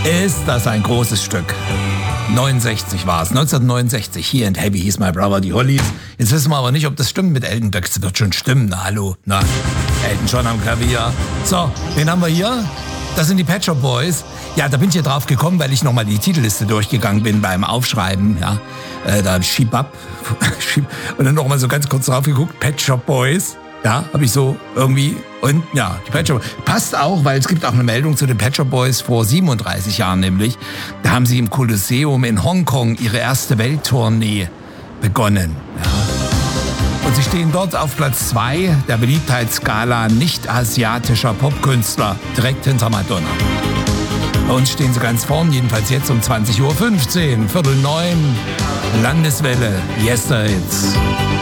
Ist das ein großes Stück. 69 war es, 1969. Here and Heavy hieß My Brother, die Hollies. Jetzt wissen wir aber nicht, ob das stimmt mit Elton. Das wird schon stimmen, na hallo. Na, Elton John am Klavier. So, wen haben wir hier? Das sind die Pet Shop Boys. Ja, da bin ich hier drauf gekommen, weil ich nochmal die Titelliste durchgegangen bin beim Aufschreiben. Ja, da Shibab. Und dann nochmal so ganz kurz drauf geguckt. Pet Shop Boys. Ja, habe ich so irgendwie. Und ja, die Pet Shop Boys. Passt auch, weil es gibt auch eine Meldung zu den Pet Shop Boys vor 37 Jahren nämlich. Da haben sie im Kolosseum in Hongkong ihre erste Welttournee begonnen. Ja. Und sie stehen dort auf Platz 2 der Beliebtheitsskala nicht-asiatischer Popkünstler, direkt hinter Madonna. Bei uns stehen sie ganz vorn, jedenfalls jetzt um 20.15 Uhr, 8:45, Landeswelle, Yesterdays.